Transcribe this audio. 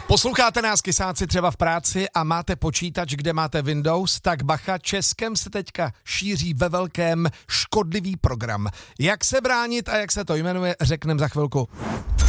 Posloucháte nás, kysáci, třeba v práci a máte počítač, kde máte Windows, tak bacha, Českem se teďka šíří ve velkém škodlivý program. Jak se bránit a jak se to jmenuje, řekneme za chvilku.